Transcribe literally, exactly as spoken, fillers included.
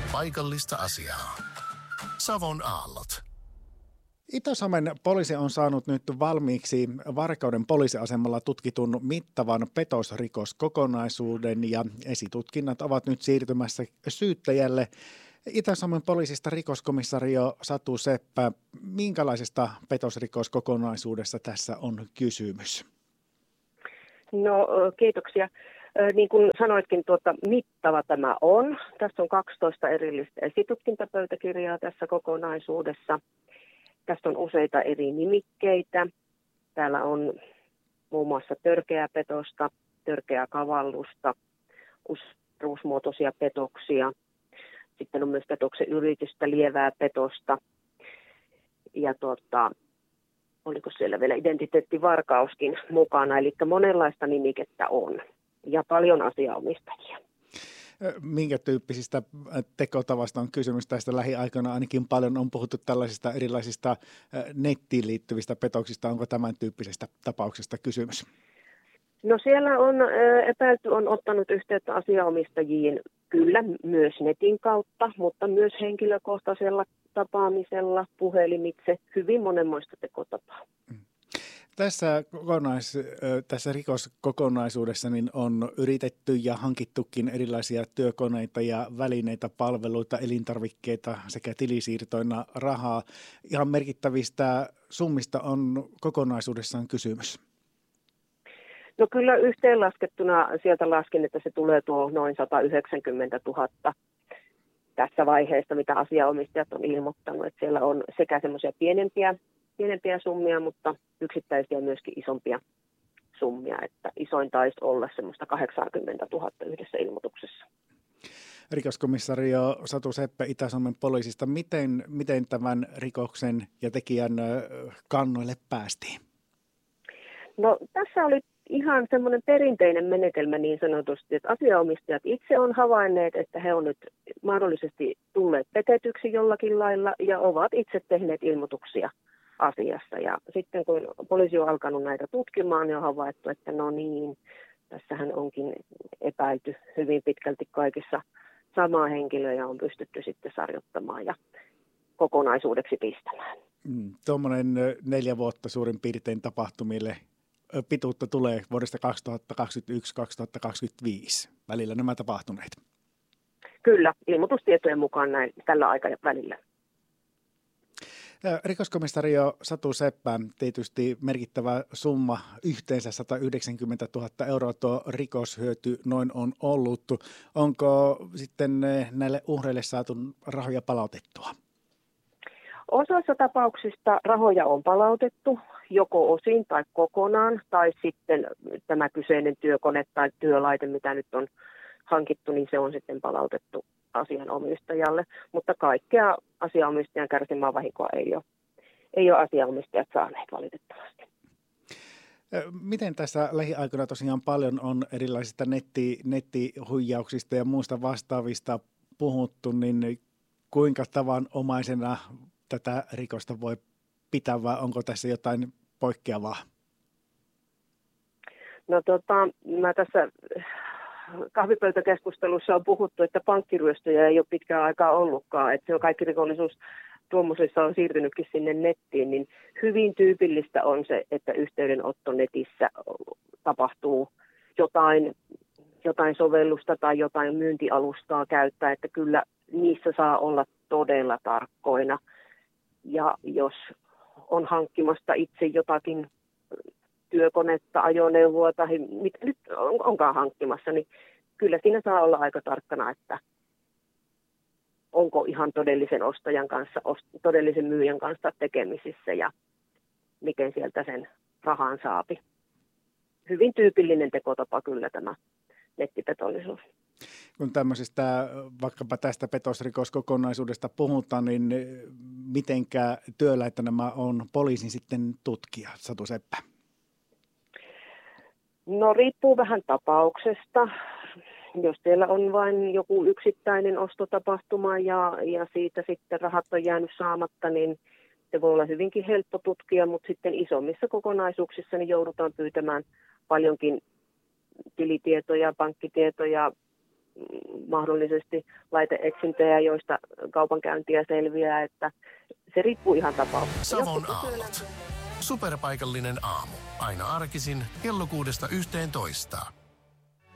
Paikallista asiaa. Savon aallot. Itä-Suomen poliisi on saanut nyt valmiiksi Varkauden poliisiasemalla tutkitun mittavan petosrikoskokonaisuuden ja esitutkinnat ovat nyt siirtymässä syyttäjälle. Itä-Suomen poliisista rikoskomissario Satu Seppä, minkälaisesta petosrikoskokonaisuudessa tässä on kysymys? No kiitoksia. Niin kuin sanoitkin, tuota, mittava tämä on. Tässä on kaksitoista erillistä esitutkintapöytäkirjaa tässä kokonaisuudessa. Tästä on useita eri nimikkeitä. Täällä on muun muassa törkeää petosta, törkeää kavallusta, uusmuotoisia petoksia. Sitten on myös petoksen yritystä, lievää petosta. Ja tuota, oliko siellä vielä identiteettivarkauskin mukana. Eli monenlaista nimikettä on ja paljon asiaomistajia. Minkä tyyppisistä tekotavasta on kysymys? Tästä lähiaikoina ainakin paljon on puhuttu tällaisista erilaisista nettiin liittyvistä petoksista. Onko tämän tyyppisestä tapauksesta kysymys? No siellä on epäilty on ottanut yhteyttä asiaomistajiin kyllä myös netin kautta, mutta myös henkilökohtaisella tapaamisella, puhelimitse, hyvin monenmoista tekotapaa. Tässä, kokonais, tässä rikoskokonaisuudessa niin on yritetty ja hankittukin erilaisia työkoneita ja välineitä, palveluita, elintarvikkeita sekä tilisiirtoina rahaa. Ihan merkittävistä summista on kokonaisuudessaan kysymys. No kyllä yhteenlaskettuna sieltä laskin, että se tulee tuo noin sata yhdeksänkymmentätuhatta tässä vaiheessa, mitä asiaomistajat on ilmoittanut. Että siellä on sekä semmoisia pienempiä Pienempiä summia, mutta yksittäisiä myöskin isompia summia, että isoin taisi olla semmoista kahdeksankymmentätuhatta yhdessä ilmoituksessa. Rikoskomissario Satu Seppä Itä-Suomen poliisista, miten, miten tämän rikoksen ja tekijän kannoille päästiin? No tässä oli ihan semmoinen perinteinen menetelmä niin sanotusti, että asiaomistajat itse on havainneet, että he on nyt mahdollisesti tulleet petetyksi jollakin lailla ja ovat itse tehneet ilmoituksia asiassa. Ja sitten kun poliisi on alkanut näitä tutkimaan, niin on havaittu, että no niin, tässähän onkin epäilty hyvin pitkälti kaikissa samaa henkilöä ja on pystytty sitten sarjoittamaan ja kokonaisuudeksi pistämään. Mm, tuommoinen neljä vuotta suurin piirtein tapahtumille pituutta tulee vuodesta kaksituhattakaksikymmentäyksi kaksituhattakaksikymmentäviisi välillä nämä tapahtuneet. Kyllä, ilmoitustietojen mukaan näin tällä aikavälillä. Rikoskomissario Satu Seppä, tietysti merkittävä summa, yhteensä sata yhdeksänkymmentätuhatta euroa tuo rikoshyöty noin on ollut. Onko sitten näille uhreille saatu rahoja palautettua? Osassa tapauksista rahoja on palautettu, joko osin tai kokonaan, tai sitten tämä kyseinen työkone tai työlaite, mitä nyt on hankittu, niin se on sitten palautettu asianomistajalle, mutta kaikkea asianomistajan kärsimää vahinkoa ei ole, ei ole asianomistajat saaneet valitettavasti. Miten tässä lähiaikoina tosiaan paljon on erilaisista netti, nettihuijauksista ja muusta vastaavista puhuttu, niin kuinka tavanomaisena tätä rikosta voi pitää vai onko tässä jotain poikkeavaa? No tota, mä tässä kahvipöytäkeskustelussa on puhuttu, että pankkiryöstöjä ei ole pitkään aikaa ollutkaan, että se on kaikki rikollisuus tuommoisessa on siirtynytkin sinne nettiin, niin hyvin tyypillistä on se, että yhteydenotto netissä tapahtuu jotain, jotain sovellusta tai jotain myyntialustaa käyttää, että kyllä niissä saa olla todella tarkkoina. Ja jos on hankkimasta itse jotakin työkonetta, ajoneuvoa tai mitä nyt on, onkaan hankkimassa, niin kyllä siinä saa olla aika tarkkana, että onko ihan todellisen ostajan kanssa, todellisen myyjän kanssa tekemisissä ja miten sieltä sen rahan saapi. Hyvin tyypillinen tekotapa kyllä tämä nettipetollisuus. Kun tämmöisestä, vaikkapa tästä petosrikoskokonaisuudesta puhutaan, niin mitenkä työläitä nämä on poliisin sitten tutkia, Satu Seppä? No riippuu vähän tapauksesta. Jos teillä on vain joku yksittäinen ostotapahtuma ja, ja siitä sitten rahat on jäänyt saamatta, niin se voi olla hyvinkin helppo tutkia, mutta sitten isommissa kokonaisuuksissa niin joudutaan pyytämään paljonkin tilitietoja, pankkitietoja, mahdollisesti laiteeksintöjä, joista kaupankäyntiä selviää, että se riippuu ihan tapauksesta. Savon aallot. Superpaikallinen aamu. Aina arkisin kello kuudesta yhteentoista.